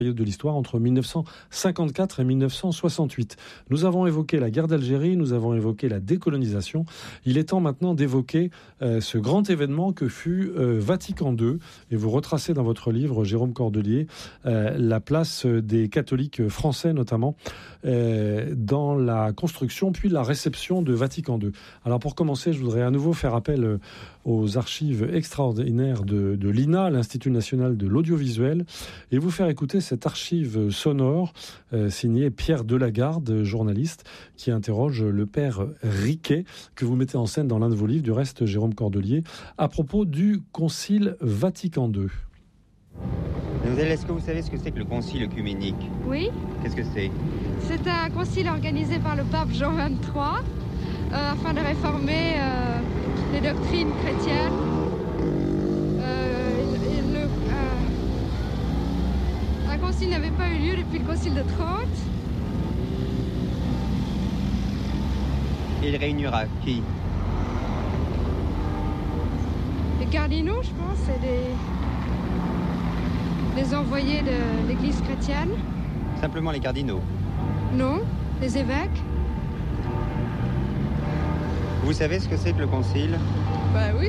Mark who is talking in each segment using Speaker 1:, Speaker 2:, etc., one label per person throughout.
Speaker 1: de l'histoire entre 1954 et 1968. Nous avons évoqué la guerre d'Algérie, nous avons évoqué la décolonisation. Il est temps maintenant d'évoquer ce grand événement que fut Vatican II. Et vous retracez dans votre livre, Jérôme Cordelier, la place des catholiques français notamment dans la construction puis la réception de Vatican II. Alors pour commencer, je voudrais à nouveau faire appel aux archives extraordinaires de l'INA, l'Institut national de l'audiovisuel, et vous faire écouter cette archive sonore signée Pierre Delagarde, journaliste, qui interroge le père Riquet, que vous mettez en scène dans l'un de vos livres, du reste Jérôme Cordelier, à propos du Concile Vatican II.
Speaker 2: Est-ce que vous savez ce que c'est que le concile œcuménique ?
Speaker 3: Oui.
Speaker 2: Qu'est-ce que c'est ?
Speaker 3: C'est un concile organisé par le pape Jean XXIII afin de réformer les doctrines chrétiennes. Un concile n'avait pas eu lieu depuis le concile de Trente.
Speaker 2: Et il réunira qui ?
Speaker 3: Les cardinaux, je pense, c'est les envoyés de l'Église chrétienne.
Speaker 2: Simplement les cardinaux ?
Speaker 3: Non, les évêques.
Speaker 2: Vous savez ce que c'est que le concile ?
Speaker 4: Bah oui.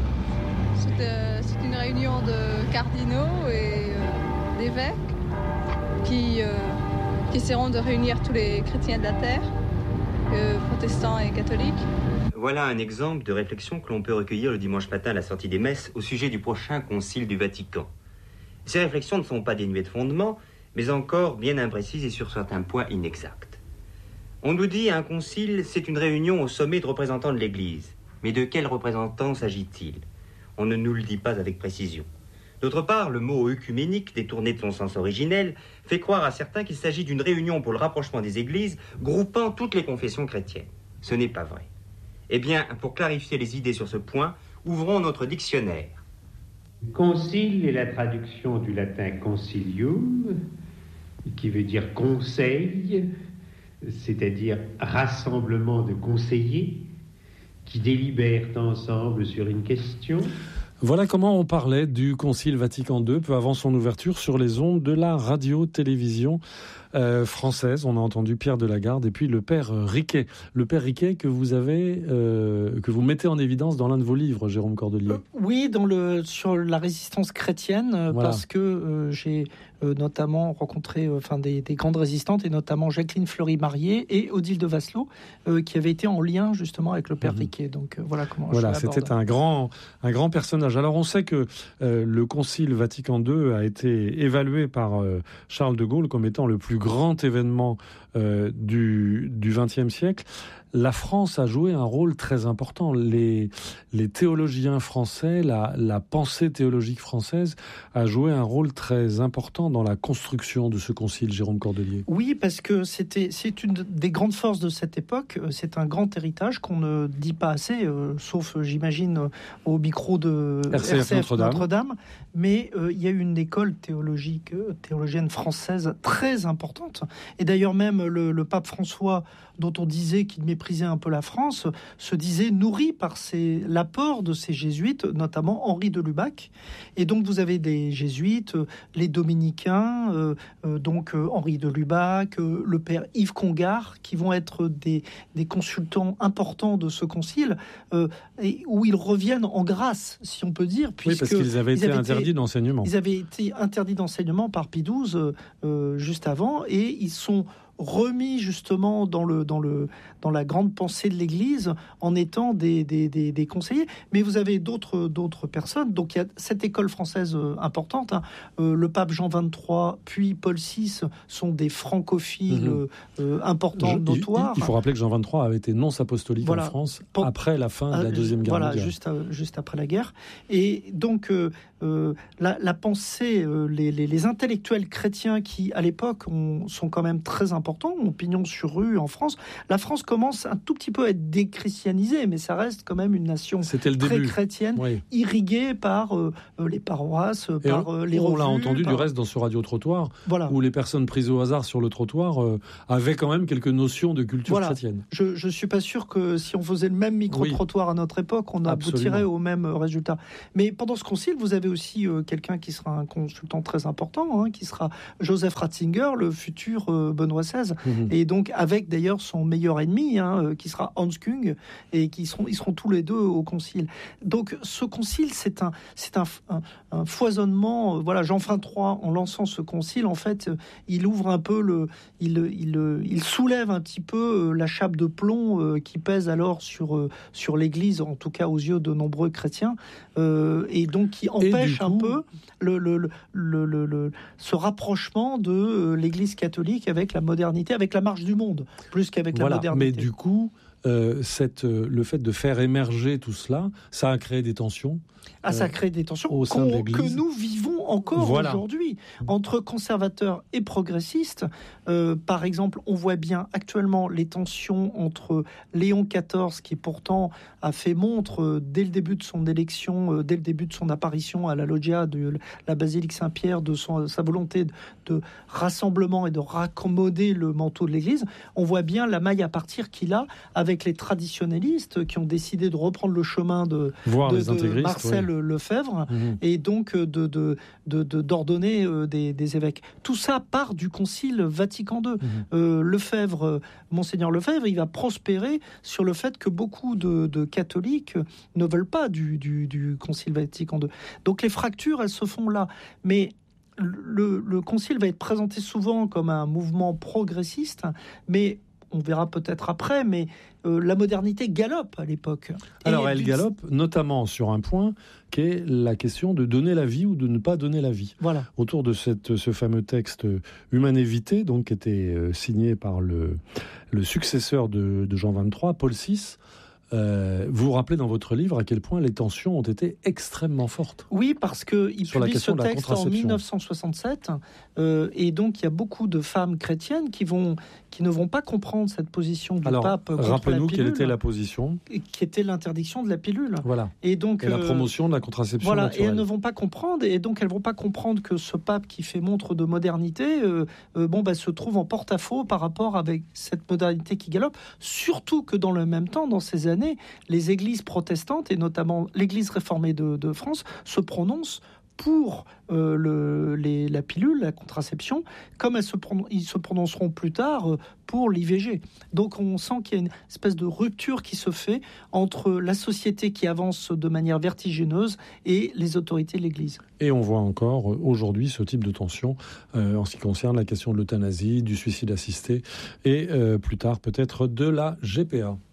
Speaker 4: C'est une réunion de cardinaux et d'évêques qui essaieront de réunir tous les chrétiens de la terre, protestants et catholiques.
Speaker 2: Voilà un exemple de réflexion que l'on peut recueillir le dimanche matin à la sortie des messes au sujet du prochain concile du Vatican. Ces réflexions ne sont pas dénuées de fondement, mais encore bien imprécises et sur certains points inexactes. On nous dit un concile, c'est une réunion au sommet de représentants de l'Église. Mais de quels représentants s'agit-il ? On ne nous le dit pas avec précision. D'autre part, le mot œcuménique, détourné de son sens originel, fait croire à certains qu'il s'agit d'une réunion pour le rapprochement des églises, groupant toutes les confessions chrétiennes. Ce n'est pas vrai. Eh bien, pour clarifier les idées sur ce point, ouvrons notre dictionnaire.
Speaker 5: Concile est la traduction du latin concilium, qui veut dire conseil, c'est-à-dire rassemblement de conseillers qui délibèrent ensemble sur une question.
Speaker 1: Voilà comment on parlait du Concile Vatican II peu avant son ouverture sur les ondes de la radio-télévision française. On a entendu Pierre Delagarde et puis le père Riquet. Le père Riquet que vous mettez en évidence dans l'un de vos livres, Jérôme Cordelier.
Speaker 6: Oui, sur la résistance chrétienne, voilà. Parce que j'ai notamment rencontré des grandes résistantes, et notamment Jacqueline Fleury-Marié et Odile de Vasselot, qui avaient été en lien justement avec le père Riquet. Donc voilà comment je l'aborde.
Speaker 1: C'était un grand personnage. Alors on sait que le Concile Vatican II a été évalué par Charles de Gaulle comme étant le plus grand événement du XXe siècle. La France a joué un rôle très important. Les théologiens français, la pensée théologique française a joué un rôle très important dans la construction de ce concile, Jérôme Cordelier.
Speaker 6: Oui, parce que c'est une des grandes forces de cette époque. C'est un grand héritage qu'on ne dit pas assez, sauf, j'imagine, au micro de RCF Notre-Dame. Mais il y a eu une école théologienne française très importante. Et d'ailleurs, même le pape François, dont on disait qu'il méprisait un peu la France, se disait nourri par l'apport de ces jésuites, notamment Henri de Lubac. Et donc vous avez des jésuites, les dominicains, donc Henri de Lubac, le père Yves Congar, qui vont être des consultants importants de ce concile, et où ils reviennent en grâce, si on peut dire.
Speaker 1: Oui, parce qu'ils avaient été interdits d'enseignement.
Speaker 6: Ils avaient été interdits d'enseignement par Pie XII juste avant, et ils sont remis justement dans la grande pensée de l'Église en étant des conseillers. Mais vous avez d'autres personnes. Donc il y a cette école française importante. Le pape Jean XXIII puis Paul VI sont des francophiles importants, notoires.
Speaker 1: Il faut rappeler que Jean XXIII avait été nonce apostolique en France après la fin de la Deuxième Guerre mondiale.
Speaker 6: Juste après la guerre. Et donc la pensée, les intellectuels chrétiens qui à l'époque sont quand même très importants, ont pignon sur rue en France. La France commence un tout petit peu à être déchristianisée, mais ça reste quand même une nation très chrétienne, irriguée par les paroisses, par les revues.
Speaker 1: On l'a entendu du reste dans ce radio-trottoir, où les personnes prises au hasard sur le trottoir avaient quand même quelques notions de culture chrétienne.
Speaker 6: Je suis pas sûr que si on faisait le même micro-trottoir à notre époque, on aboutirait au même résultat. Mais pendant ce concile, vous avez avez aussi quelqu'un qui sera un consultant très important, qui sera Joseph Ratzinger, le futur Benoît XVI, et donc avec d'ailleurs son meilleur ennemi, qui sera Hans Küng, et ils seront tous les deux au concile. Donc ce concile, c'est un foisonnement. Voilà, Jean-François III, en lançant ce concile, en fait, il ouvre un peu il soulève un petit peu la chape de plomb qui pèse alors sur l'Église, en tout cas aux yeux de nombreux chrétiens, et donc qui empêche un peu ce rapprochement de l'Église catholique avec la modernité, avec la marche du monde, plus qu'avec la modernité.
Speaker 1: Mais du coup, le fait de faire émerger tout cela, ça a créé des tensions.
Speaker 6: Ça crée des tensions
Speaker 1: au sein de l'Église,
Speaker 6: que nous vivons encore aujourd'hui entre conservateurs et progressistes. Par exemple, on voit bien actuellement les tensions entre Léon XIV, qui pourtant a fait montre dès le début de son élection, dès le début de son apparition à la loggia de la basilique Saint-Pierre, de sa volonté de rassemblement et de raccommoder le manteau de l'Église. On voit bien la maille à partir qu'il a avec les traditionnalistes qui ont décidé de reprendre le chemin de Marcel Lefebvre, et donc d'ordonner des évêques. Tout ça part du Concile Vatican II. Monseigneur Lefebvre, il va prospérer sur le fait que beaucoup de catholiques ne veulent pas du Concile Vatican II. Donc les fractures, elles se font là. Mais le Concile va être présenté souvent comme un mouvement progressiste, mais on verra peut-être après, mais la modernité galope à l'époque.
Speaker 1: Alors elle galope notamment sur un point qui est la question de donner la vie ou de ne pas donner la vie.
Speaker 6: Voilà.
Speaker 1: Autour de ce fameux texte Humanum Vitae, donc qui était signé par le successeur de Jean XXIII, Paul VI. Vous vous rappelez dans votre livre à quel point les tensions ont été extrêmement fortes.
Speaker 6: Oui, parce qu'il publie ce texte en 1967, et donc il y a beaucoup de femmes chrétiennes qui ne vont pas comprendre cette position du pape contre la pilule.
Speaker 1: Rappelez-nous quelle était la position.
Speaker 6: Qui était l'interdiction de la pilule.
Speaker 1: Voilà.
Speaker 6: Et donc
Speaker 1: la promotion de la contraception naturelle.
Speaker 6: Et elles ne vont pas comprendre, et donc elles ne vont pas comprendre que ce pape qui fait montre de modernité, se trouve en porte-à-faux par rapport avec cette modernité qui galope. Surtout que dans le même temps, dans ces années, les églises protestantes, et notamment l'Église réformée de France, se prononcent pour la pilule, la contraception, comme ils se prononceront plus tard pour l'IVG. Donc on sent qu'il y a une espèce de rupture qui se fait entre la société qui avance de manière vertigineuse et les autorités de l'Église.
Speaker 1: Et on voit encore aujourd'hui ce type de tension en ce qui concerne la question de l'euthanasie, du suicide assisté et plus tard peut-être de la GPA.